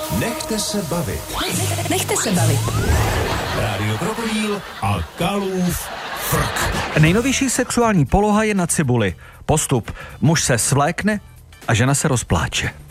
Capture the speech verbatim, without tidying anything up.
Nechte se bavit. Nechte se bavit. Rádio Krokodýl a Kalův frk. Nejnovější sexuální poloha je na cibuli. Postup. Muž se svlékne a žena se rozpláče.